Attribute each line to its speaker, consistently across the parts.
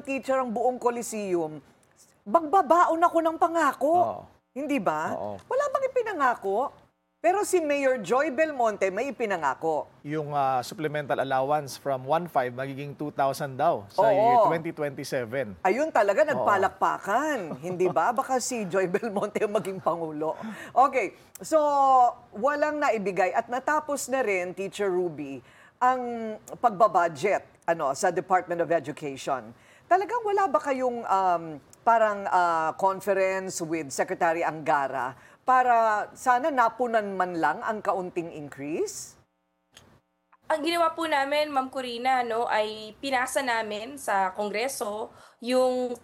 Speaker 1: teacher ang buong Coliseum, magbabaon ako ng pangako.
Speaker 2: Oo.
Speaker 1: Hindi ba?
Speaker 2: Oo.
Speaker 1: Wala bang ipinangako? Pero si Mayor Joy Belmonte may ipinangako.
Speaker 2: Yung supplemental allowance from 1,500 magiging 2,000 daw sa
Speaker 1: Oo.
Speaker 2: year 2027.
Speaker 1: Ayun talaga, nagpalakpakan. Hindi ba? Baka si Joy Belmonte ang maging Pangulo. Okay, so walang naibigay at natapos na rin, Teacher Ruby, ang pagbabudget sa Department of Education. Talagang wala ba kayong parang conference with Secretary Angara para sana napunan man lang ang kaunting increase?
Speaker 3: Ang ginawa po namin, Ma'am Corina, ay pinasa namin sa Kongreso yung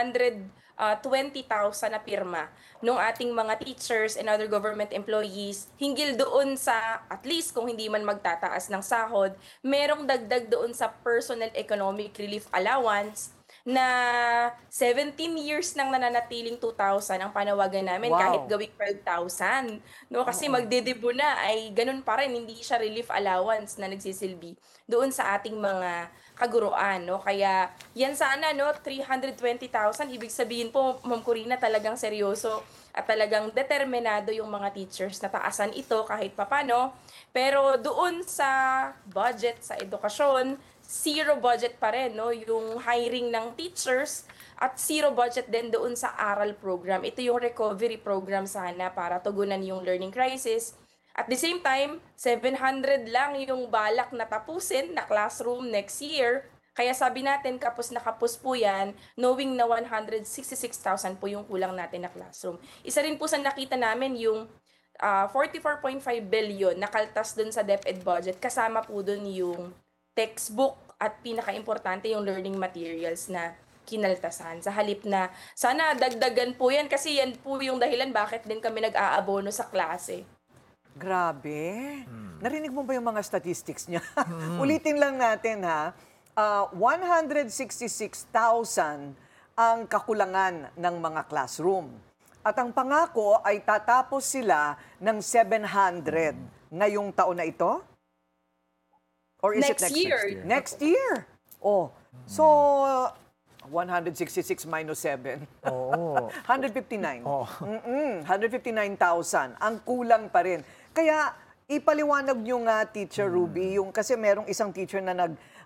Speaker 3: 320,000 na pirma ng ating mga teachers and other government employees hinggil doon sa, at least kung hindi man magtataas ng sahod, merong dagdag doon sa Personal Economic Relief Allowance na 17 years nang nananatiling 2,000 ang panawagan namin.
Speaker 1: Wow.
Speaker 3: Kahit gawing 12,000. Kasi magdedebo na ay ganun pa rin, hindi siya relief allowance na nagsisilbi doon sa ating mga kaguruan. Kaya yan sana, 320,000, ibig sabihin po, Ma'am Corina, talagang seryoso at talagang determinado yung mga teachers na taasan ito kahit papano. Pero doon sa budget, sa edukasyon, zero budget pa rin, yung hiring ng teachers at zero budget din doon sa aral program. Ito yung recovery program sana para tugunan yung learning crisis. At the same time, 700 lang yung balak na tapusin na classroom next year. Kaya sabi natin, kapos na kapos po yan, knowing na 166,000 po yung kulang natin na classroom. Isa rin po sa nakita namin yung 44.5 billion na kaltas dun sa DepEd budget. Kasama po dun yung textbook at pinaka-importante yung learning materials na kinaltasan. Sa halip na sana dagdagan po yan kasi yan po yung dahilan bakit din kami nag-aabono sa klase.
Speaker 1: Grabe. Narinig mo ba yung mga statistics niya? Ulitin lang natin ha. 166,000 ang kakulangan ng mga classroom. At ang pangako ay tatapos sila ng 700 ngayong taon na ito? Or is it
Speaker 3: Next year.
Speaker 1: Next year. Oh, so 166 minus 7.
Speaker 2: Oo.
Speaker 1: 159.
Speaker 2: Oo.
Speaker 1: 159,000. Ang kulang pa rin. Kaya ipaliwanag nyo nga, Teacher Ruby, yung kasi merong isang teacher na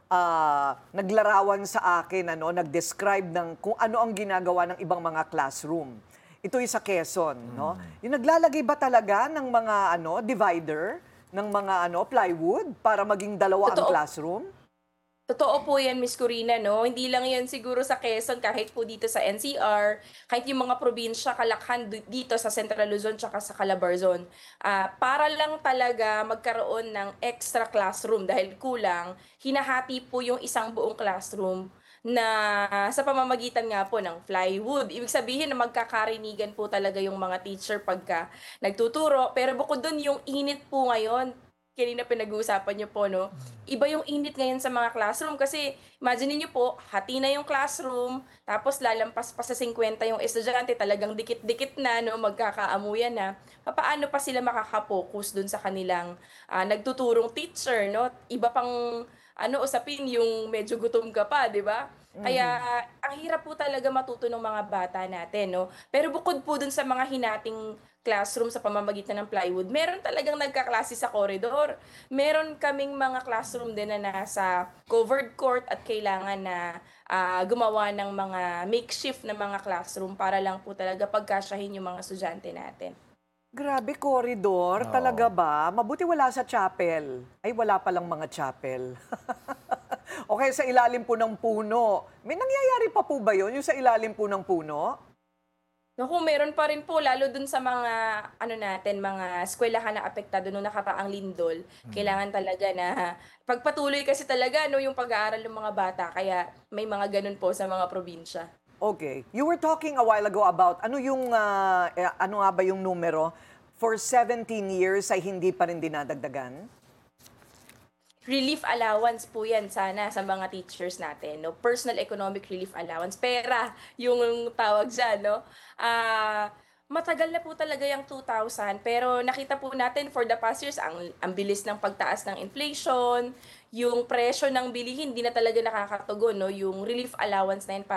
Speaker 1: naglarawan sa akin, nag-describe ng kung ano ang ginagawa ng ibang mga classroom. Ito yung sa Quezon, no? Yung naglalagay ba talaga ng mga divider, ng mga plywood para maging dalawa ang
Speaker 3: Totoo.
Speaker 1: classroom?
Speaker 3: Totoo po yan, Miss Corina, Hindi lang yan siguro sa Quezon, kahit po dito sa NCR, kahit yung mga probinsya, kalakhan dito sa Central Luzon tsaka sa Calabarzon. Para lang talaga magkaroon ng extra classroom dahil kulang, hinahati po yung isang buong classroom na sa pamamagitan nga po ng plywood. Ibig sabihin na magkakarinigan po talaga yung mga teacher pagka nagtuturo. Pero bukod dun, yung init po ngayon, kanina pinag-uusapan niyo po, iba yung init ngayon sa mga classroom kasi imagine niyo po, hati na yung classroom, tapos lalampas pa sa 50 yung estudyante, talagang dikit-dikit na, magkakaamuyan na. Paano pa sila makakapokus dun sa kanilang nagtuturong teacher, Iba pang usapin yung medyo gutom ka pa, di ba? Kaya ang hirap po talaga matuto ng mga bata natin, Pero bukod po dun sa mga hinating classroom sa pamamagitan ng plywood, meron talagang nagkaklase sa corridor. Meron kaming mga classroom din na nasa covered court at kailangan na gumawa ng mga makeshift na mga classroom para lang po talaga pagkasyahin yung mga estudyante natin.
Speaker 1: Grabe, corridor.
Speaker 2: Oo.
Speaker 1: Talaga ba? Mabuti wala sa chapel. Ay, wala palang mga chapel. Okay, sa ilalim po ng puno. May nangyayari pa po ba yun? Yung sa ilalim po ng puno?
Speaker 3: Naku, meron pa rin po, lalo dun sa mga, mga eskwelahan na apektado nung nakaraang lindol. Kailangan talaga na pagpatuloy kasi talaga, yung pag-aaral ng mga bata. Kaya may mga ganun po sa mga probinsya.
Speaker 1: Okay. You were talking a while ago about ano nga ba yung numero? For 17 years ay hindi pa rin dinadagdagan?
Speaker 3: Relief allowance po yan sana sa mga teachers natin, Personal Economic Relief Allowance. Pera yung tawag dyan, Matagal na po talaga yung 2,000 pero nakita po natin for the past years ang bilis ng pagtaas ng inflation, yung presyo ng bilihin hindi na talaga nakakatugon 'no, yung relief allowance na yun